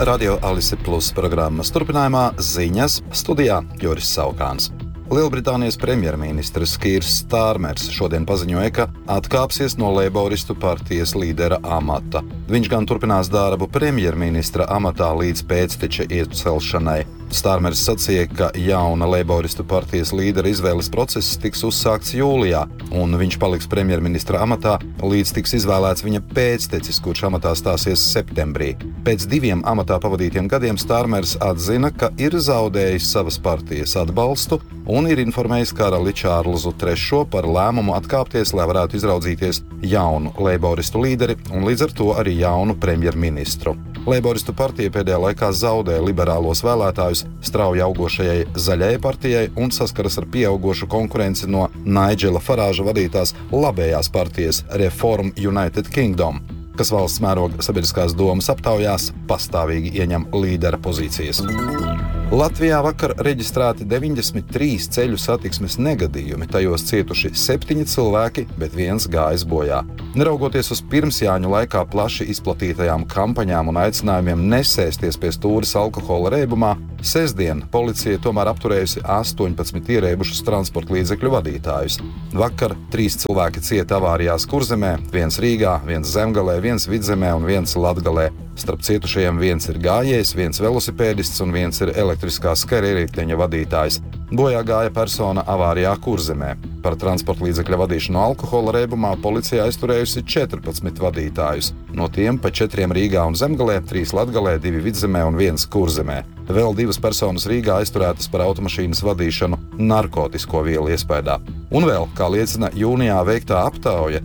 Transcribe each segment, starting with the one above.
Radio Alise Plus programmas turpinājumā ziņas studijā Juris Saukāns. Lielbritānijas premjerministrs Kīrs Stārmers šodien paziņoja, ka atkāpsies no Leiboristu partijas līdera amata. Viņš gan turpinās darbu premjerministra amatā līdz pēcteča iecelšanai. Stārmers sacīja, ka jauna Leiboristu partijas līdera izvēles process tiks uzsākts jūlijā, un viņš paliks premjerministra amatā, līdz tiks izvēlēts viņa pēctecis, kurš amatā stāsies septembrī. Pēc 2 amatā pavadītiem gadiem Stārmers atzina, ka ir zaudējis savas partijas atbalstu un ir informējis karali Čārlzu III par lēmumu atkāpties, lai varētu izraudzīties jaunu Leiboristu līderi un līdz ar to arī jaunu premjerministru. Leiboristu partija pēdējā laikā zaudē liberālos vēlētājus strauji augošajai zaļajai partijai un saskaras ar pieaugošu konkurenci no Naidžela Farāža vadītās labējās partijas Reform United Kingdom, kas valsts mēroga sabiedriskās domas aptaujās pastāvīgi ieņem līdera pozīcijas. Latvijā vakar reģistrēti 93 ceļu satiksmes negadījumi, tajos cietuši 7 cilvēki, bet 1 gājis bojā. Neraugoties uz pirmsjāņu laikā plaši izplatītajām kampaņām un aicinājumiem nesēsties pie stūres alkohola reibumā, sestdien policija tomēr apturējusi 18 ierēbušus transporta līdzekļu vadītājus. Vakar 3 cilvēki cieta avārijās Kurzemē, 1 Rīgā, 1 Zemgalē, 1 Vidzemē un 1 Latgalē. Starp cietušajiem 1 ir gājējs, 1 velosipēdists un 1 ir elektriskā skerieriteņa vadītājs. Bojā gāja persona avārijā Kurzemē. Par transporta līdzekļa vadīšanu alkohola reibumā policija aizturējusi 14 vadītājus. No tiem pa 4 Rīgā un Zemgalē, 3 Latgalē, 2 Vidzemē un 1 Kurzemē. Vēl 2 personas Rīgā aizturētas par automašīnas vadīšanu narkotisko vielu iespējā. Un vēl, kā liecina jūnijā veiktā aptauja,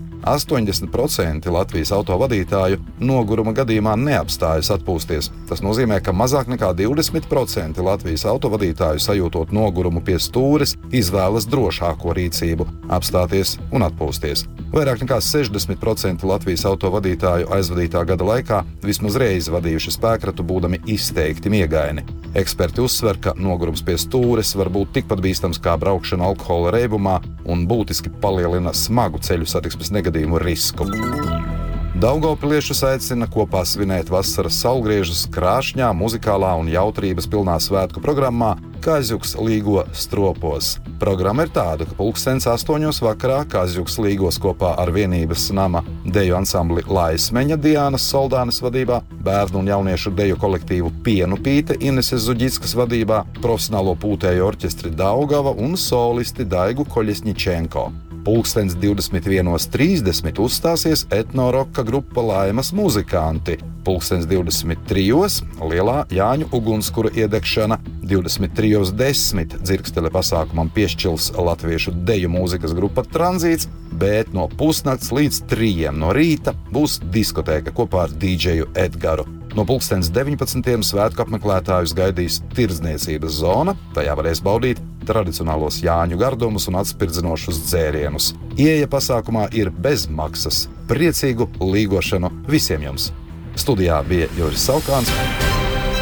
80% Latvijas autovadītāju noguruma gadījumā neapstājas atpūsties. Tas nozīmē, ka mazāk nekā 20% Latvijas autovadītāju sajūtot nogurumu pie stūres izvēlas drošāko rīcību – apstāties un atpūsties. Vairāk nekā 60% Latvijas autovadītāju aizvadītā gada laikā vismaz reizi vadījuši spēkratu būdami izteikti miegaini. Eksperti uzsver, ka nogurums pie stūres var būt tikpat bīstams kā braukšana alkohola reibumā un būtiski palielina smagu ceļu satiksmes negadījumu risku. Daugavpiliešus aicina kopā svinēt vasaras saulgriežus Krāšņā, muzikālā un jautrības pilnā svētku programmā Kazjuks Līgo stropos. Programma ir tāda, ka 8:00 vakarā Kazjuks Līgos kopā ar vienības nama deju ansambli Laismeņa Diānas Soldānes vadībā, bērnu un jauniešu deju kolektīvu Pienu Pīte Ineses Zuģickas vadībā, profesionālo pūtēju orķestri Daugava un solisti Daigu Koļesņičenko. 21:30 uzstāsies etnoroka grupa Laimas muzikanti. 23:00 lielā Jāņu ugunskura iedegšana, 23:10 dzirkstele pasākumam piešķils latviešu deju mūzikas grupa Tranzīts, bet no pusnakts līdz 3 no rīta būs diskotēka kopā ar dīdžeju Edgaru. No 19:00 svētku apmeklētājus gaidīs tirdzniecības zona, tajā varēs baudīt tradicionālos Jāņu gardumus un atspirdzinošus dzērienus. Ieeja pasākumā ir bez maksas. Priecīgu līgošanu visiem jums! Studijā bija Juris Saukāns.